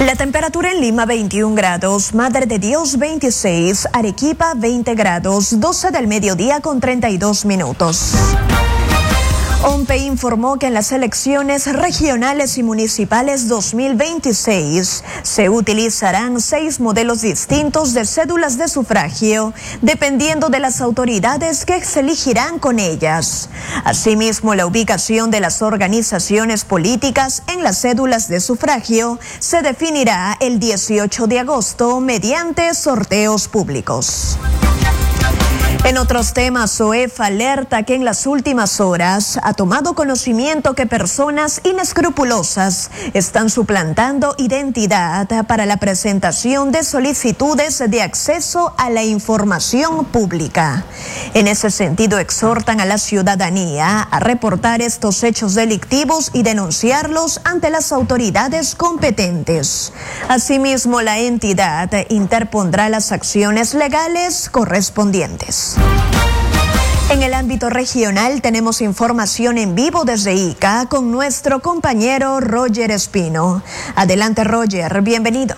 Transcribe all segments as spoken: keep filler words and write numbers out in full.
La temperatura en Lima veintiún grados, Madre de Dios veintiséis, Arequipa veinte grados, doce del mediodía con treinta y dos minutos. OMPE informó que en las elecciones regionales y municipales dos mil veintiséis se utilizarán seis modelos distintos de cédulas de sufragio, dependiendo de las autoridades que se elegirán con ellas. Asimismo, la ubicación de las organizaciones políticas en las cédulas de sufragio se definirá el dieciocho de agosto mediante sorteos públicos. En otros temas, O E F alerta que en las últimas horas ha tomado conocimiento que personas inescrupulosas están suplantando identidad para la presentación de solicitudes de acceso a la información pública. En ese sentido, exhortan a la ciudadanía a reportar estos hechos delictivos y denunciarlos ante las autoridades competentes. Asimismo, la entidad interpondrá las acciones legales correspondientes. En el ámbito regional tenemos información en vivo desde Ica con nuestro compañero Roger Espino. Adelante, Roger, bienvenido.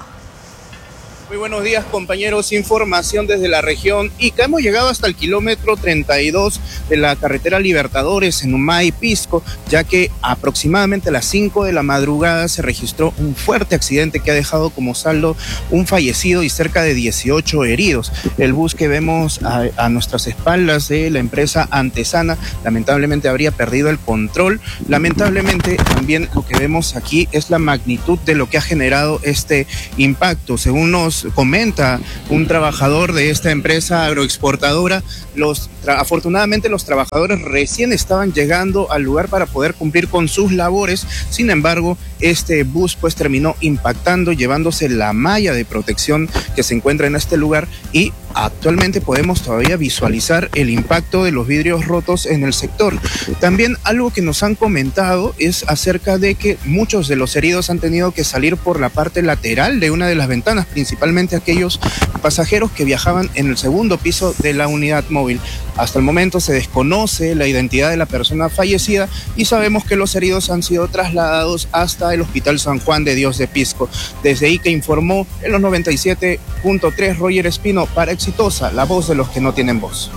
Muy buenos días, compañeros. Información desde la región Ica. Hemos llegado hasta el kilómetro treinta y dos de la carretera Libertadores en Humay, Pisco, ya que aproximadamente a las cinco de la madrugada se registró un fuerte accidente que ha dejado como saldo un fallecido y cerca de dieciocho heridos. El bus que vemos a, a nuestras espaldas de la empresa Antesana lamentablemente habría perdido el control. Lamentablemente también lo que vemos aquí es la magnitud de lo que ha generado este impacto. Según nos comenta un trabajador de esta empresa agroexportadora, los afortunadamente los trabajadores recién estaban llegando al lugar para poder cumplir con sus labores. Sin embargo, este bus pues terminó impactando, llevándose la malla de protección que se encuentra en este lugar, y actualmente podemos todavía visualizar el impacto de los vidrios rotos en el sector. También algo que nos han comentado es acerca de que muchos de los heridos han tenido que salir por la parte lateral de una de las ventanas, principalmente aquellos pasajeros que viajaban en el segundo piso de la unidad móvil. Hasta el momento se desconoce la identidad de la persona fallecida y sabemos que los heridos han sido trasladados hasta el Hospital San Juan de Dios de Pisco. Desde Ica informó en los noventa y siete punto tres Roger Espino para Exitosa, la voz de los que no tienen voz.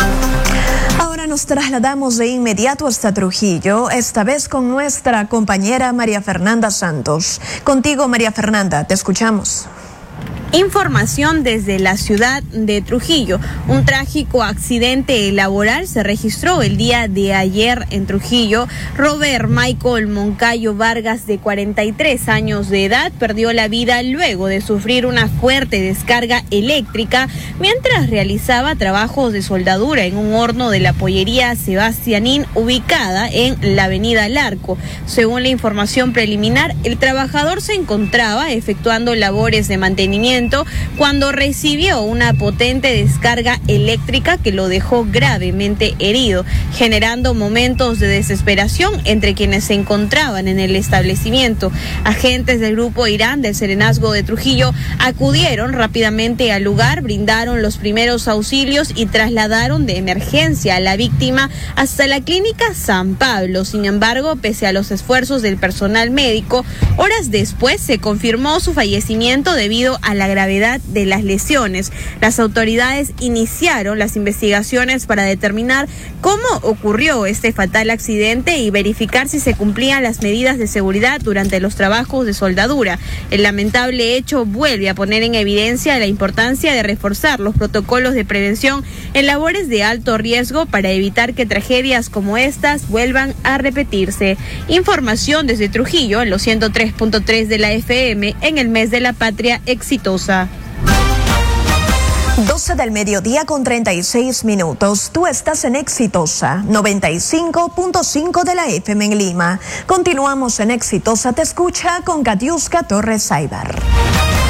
Ahora nos trasladamos de inmediato hasta Trujillo, esta vez con nuestra compañera María Fernanda Santos. Contigo, María Fernanda, te escuchamos. Información desde la ciudad de Trujillo. Un trágico accidente laboral se registró el día de ayer en Trujillo. Robert Michael Moncayo Vargas, de cuarenta y tres años de edad, perdió la vida luego de sufrir una fuerte descarga eléctrica mientras realizaba trabajos de soldadura en un horno de la pollería Sebastianín ubicada en la avenida Larco. Según la información preliminar, el trabajador se encontraba efectuando labores de mantenimiento cuando recibió una potente descarga eléctrica que lo dejó gravemente herido, generando momentos de desesperación entre quienes se encontraban en el establecimiento. Agentes del Grupo Irán del Serenazgo de Trujillo acudieron rápidamente al lugar, brindaron los primeros auxilios y trasladaron de emergencia a la víctima hasta la clínica San Pablo. Sin embargo, pese a los esfuerzos del personal médico, horas después se confirmó su fallecimiento debido a la gravedad de las lesiones. Las autoridades iniciaron las investigaciones para determinar cómo ocurrió este fatal accidente y verificar si se cumplían las medidas de seguridad durante los trabajos de soldadura. El lamentable hecho vuelve a poner en evidencia la importancia de reforzar los protocolos de prevención en labores de alto riesgo para evitar que tragedias como estas vuelvan a repetirse. Información desde Trujillo en los ciento tres punto tres de la F M en el mes de la patria exitosa. doce del mediodía con treinta y seis minutos. Tú estás en Exitosa, noventa y cinco punto cinco de la F M en Lima. Continuamos en Exitosa Te Escucha con Katiuska Torres Aybar.